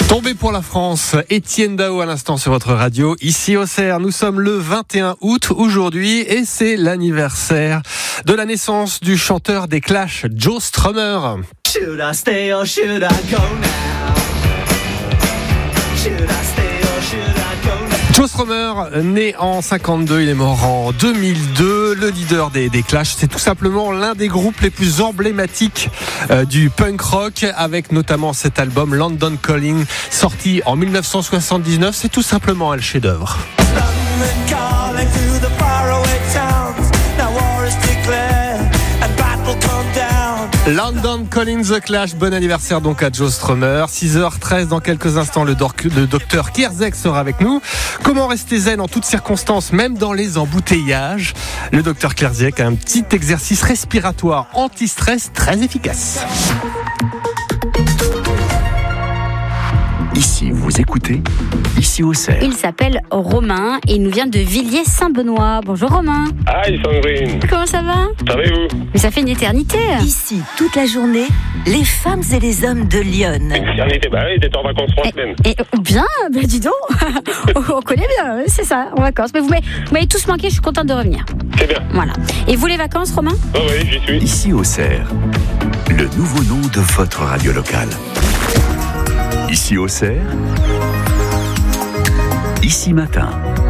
Tombé pour la France, Étienne Dao à l'instant sur votre radio. Ici au CERF, nous sommes le 21 août aujourd'hui et c'est l'anniversaire de la naissance du chanteur des Clash, Joe Strummer. Should I stay or should I go now? Should I stay or should I go now? Joe Strummer, né en 52, il est mort en 2002. Le leader des Clash, c'est tout simplement l'un des groupes les plus emblématiques du punk rock, avec notamment cet album London Calling, sorti en 1979. C'est tout simplement un chef-d'œuvre. London Calling, The Clash. Bon anniversaire donc à Joe Strummer. 6h13 dans quelques instants, le docteur Kierzek sera avec nous. Comment rester zen en toutes circonstances, même dans les embouteillages? Le docteur Kierzek a un petit exercice respiratoire anti-stress très efficace. Ici, vous écoutez, ici au CERF. Il s'appelle Romain et il nous vient de Villiers-Saint-Benoît. Bonjour Romain. Aïe Sandrine. Comment ça va? Ça va et vous? Mais ça fait une éternité. Ici, toute la journée, les femmes et les hommes de Lyon. Une éternité, bah oui, t'étais en vacances 3 semaines. Bien, dis donc. On connaît bien, c'est ça, en vacances. Mais vous m'avez tous manqué, je suis contente de revenir. C'est bien. Voilà. Et vous les vacances, Romain? Oh oui, j'y suis. Ici au CERF, le nouveau nom de votre radio locale. Ici au CERF, ici matin.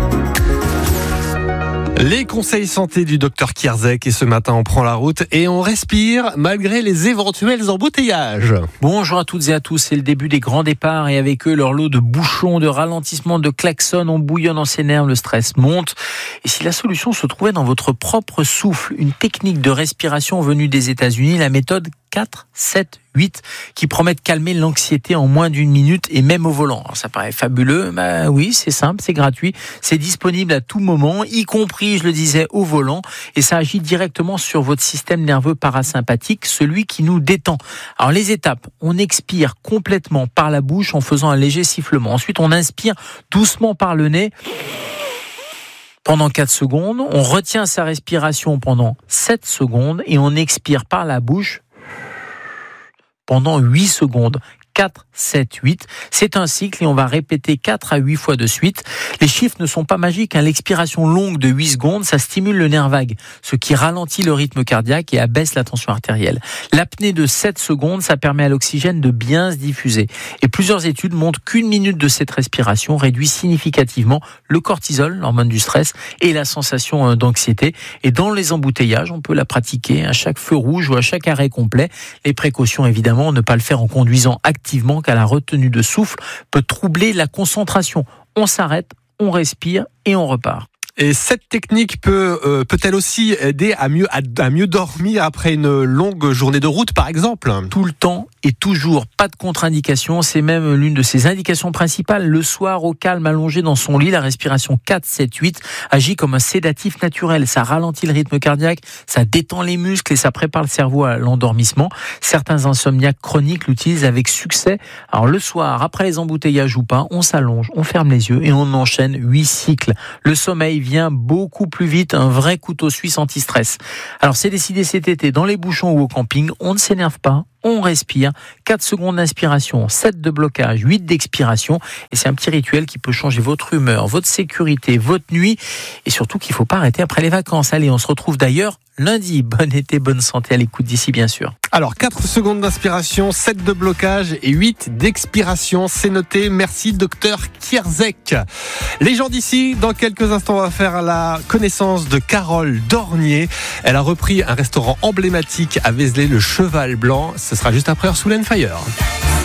Les conseils santé du docteur Kierzek, et ce matin on prend la route et on respire malgré les éventuels embouteillages. Bonjour à toutes et à tous, c'est le début des grands départs et avec eux leur lot de bouchons, de ralentissements, de klaxons. On bouillonne dans ses nerfs, le stress monte. Et si la solution se trouvait dans votre propre souffle, une technique de respiration venue des États-Unis, la méthode 4, 7, 8, qui promet de calmer l'anxiété en moins d'une minute et même au volant. Alors ça paraît fabuleux, bah oui, c'est simple, c'est gratuit, c'est disponible à tout moment, y compris, je le disais, au volant, et ça agit directement sur votre système nerveux parasympathique, celui qui nous détend. Alors les étapes, on expire complètement par la bouche en faisant un léger sifflement. Ensuite, on inspire doucement par le nez pendant 4 secondes, on retient sa respiration pendant 7 secondes et on expire par la bouche pendant 8 secondes. 4, 7, 8. C'est un cycle et on va répéter 4 à 8 fois de suite. Les chiffres ne sont pas magiques. L'expiration longue de 8 secondes, ça stimule le nerf vague, ce qui ralentit le rythme cardiaque et abaisse la tension artérielle. L'apnée de 7 secondes, ça permet à l'oxygène de bien se diffuser. Et plusieurs études montrent qu'une minute de cette respiration réduit significativement le cortisol, l'hormone du stress, et la sensation d'anxiété. Et dans les embouteillages, on peut la pratiquer à chaque feu rouge ou à chaque arrêt complet. Les précautions, évidemment, ne pas le faire en conduisant activement, car la retenue de souffle peut troubler la concentration. On s'arrête, on respire et on repart. Et cette technique peut-elle aussi aider à mieux dormir après une longue journée de route, par exemple? Tout le temps et toujours, pas de contre-indication. C'est même l'une de ses indications principales. Le soir, au calme, allongé dans son lit, la respiration 4, 7, 8 agit comme un sédatif naturel. Ça ralentit le rythme cardiaque, ça détend les muscles et ça prépare le cerveau à l'endormissement. Certains insomniaques chroniques l'utilisent avec succès. Alors le soir, après les embouteillages ou pas, on s'allonge, on ferme les yeux et on enchaîne 8 cycles. Le sommeil vient beaucoup plus vite, un vrai couteau suisse anti-stress. Alors c'est décidé cet été, dans les bouchons ou au camping, on ne s'énerve pas, on respire, 4 secondes d'inspiration, 7 de blocage, 8 d'expiration, et c'est un petit rituel qui peut changer votre humeur, votre sécurité, votre nuit, et surtout qu'il ne faut pas arrêter après les vacances. Allez, on se retrouve d'ailleurs lundi. Bon été, bonne santé à l'écoute d'ici, bien sûr. Alors, 4 secondes d'inspiration, 7 de blocage et 8 d'expiration, c'est noté. Merci, docteur Kierzek. Les gens d'ici, dans quelques instants, on va faire la connaissance de Carole Dornier. Elle a repris un restaurant emblématique à Vézelay, le Cheval Blanc. Ce sera juste après Earth, Wind & Fire.